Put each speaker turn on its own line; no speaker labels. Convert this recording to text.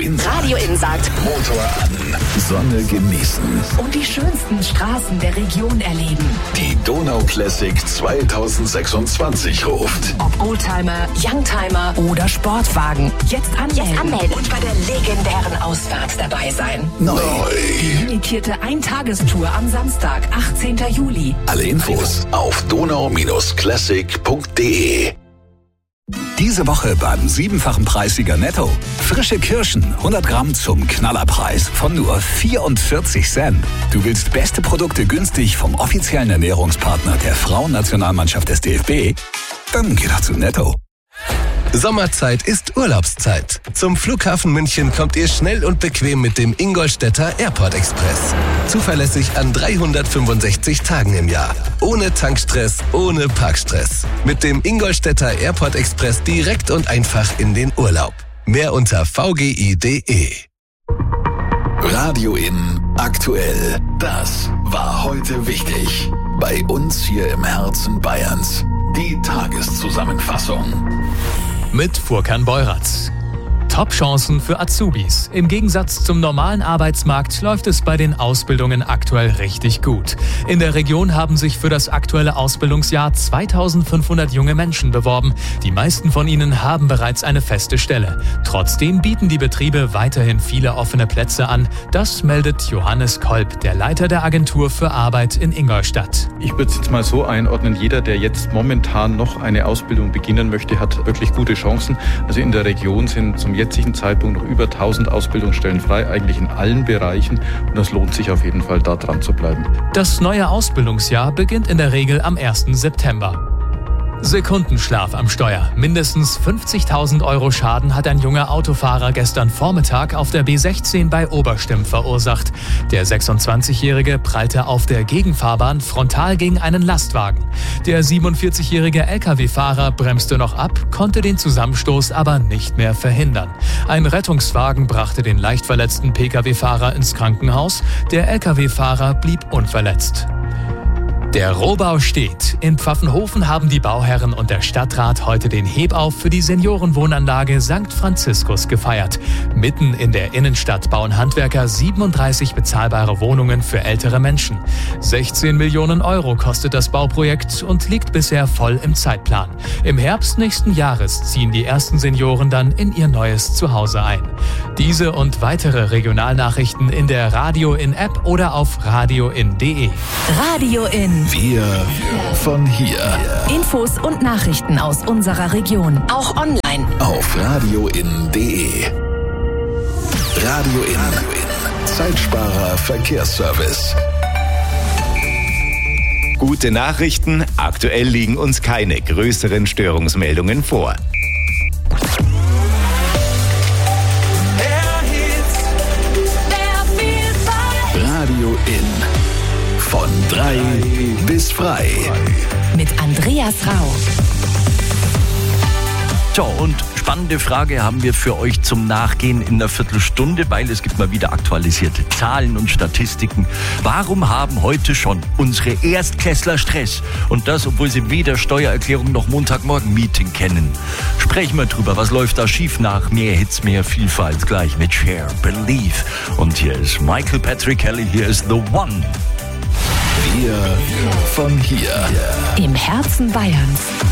Radio In sagt,
Motor an, Sonne genießen.
und die schönsten Straßen der Region erleben.
Die Donau Classic 2026 ruft.
Ob Oldtimer, Youngtimer oder Sportwagen. Jetzt anmelden. Und bei der legendären Ausfahrt dabei sein.
Neu.
Die limitierte Eintagestour am Samstag, 18. Juli.
Alle Infos auf donau-classic.de. Diese Woche beim 7-fachen Preissieger Netto. Frische Kirschen, 100 Gramm zum Knallerpreis von nur 44 Cent. Du willst beste Produkte günstig vom offiziellen Ernährungspartner der Frauennationalmannschaft des DFB? Dann geh doch zu Netto.
Sommerzeit ist Urlaubszeit. Zum Flughafen München kommt ihr schnell und bequem mit dem Ingolstädter Airport Express. Zuverlässig an 365 Tagen im Jahr. Ohne Tankstress, ohne Parkstress. Mit dem Ingolstädter Airport Express direkt und einfach in den Urlaub. Mehr unter vgi.de.
Radio In aktuell. Das war heute wichtig. Bei uns hier im Herzen Bayerns. Die Tageszusammenfassung.
Mit Furkan Beuratz. Top-Chancen für Azubis. Im Gegensatz zum normalen Arbeitsmarkt läuft es bei den Ausbildungen aktuell richtig gut. In der Region haben sich für das aktuelle Ausbildungsjahr 2500 junge Menschen beworben. Die meisten von ihnen haben bereits eine feste Stelle. Trotzdem bieten die Betriebe weiterhin viele offene Plätze an. Das meldet Johannes Kolb, der Leiter der Agentur für Arbeit in Ingolstadt.
Ich würde es jetzt mal so einordnen, jeder, der jetzt momentan noch eine Ausbildung beginnen möchte, hat wirklich gute Chancen. Also in der Region sind zum jetzigen Zeitpunkt noch über 1000 Ausbildungsstellen frei, eigentlich in allen Bereichen. Und das lohnt sich auf jeden Fall, da dran zu bleiben.
Das neue Ausbildungsjahr beginnt in der Regel am 1. September. Sekundenschlaf am Steuer. Mindestens 50.000 € Schaden hat ein junger Autofahrer gestern Vormittag auf der B16 bei Oberstimm verursacht. Der 26-Jährige prallte auf der Gegenfahrbahn frontal gegen einen Lastwagen. Der 47-jährige Lkw-Fahrer bremste noch ab, konnte den Zusammenstoß aber nicht mehr verhindern. Ein Rettungswagen brachte den leicht verletzten Pkw-Fahrer ins Krankenhaus. Der Lkw-Fahrer blieb unverletzt. Der Rohbau steht. In Pfaffenhofen haben die Bauherren und der Stadtrat heute den Hebauf für die Seniorenwohnanlage St. Franziskus gefeiert. Mitten in der Innenstadt bauen Handwerker 37 bezahlbare Wohnungen für ältere Menschen. 16 Millionen € kostet das Bauprojekt und liegt bisher voll im Zeitplan. Im Herbst nächsten Jahres ziehen die ersten Senioren dann in ihr neues Zuhause ein. Diese und weitere Regionalnachrichten in der Radio In App oder auf radioin.de.
Radio In.
Wir von hier.
Infos und Nachrichten aus unserer Region. Auch online.
Auf radioin.de. Radio In. Zeitsparer Verkehrsservice.
Gute Nachrichten, aktuell liegen uns keine größeren Störungsmeldungen vor.
Radio In. Von 3 bis frei.
Mit Andreas Rau.
So, und spannende Frage haben wir für euch zum Nachgehen in einer Viertelstunde, weil es gibt mal wieder aktualisierte Zahlen und Statistiken. Warum haben heute schon unsere Erstklässler Stress? Und das, obwohl sie weder Steuererklärung noch Montagmorgen-Meeting kennen. Sprechen wir drüber, was läuft da schief nach mehr Hits, mehr Vielfalt, gleich mit Cher, Believe. Und hier ist Michael Patrick Kelly, hier ist The One.
Wir von hier.
Im Herzen Bayerns.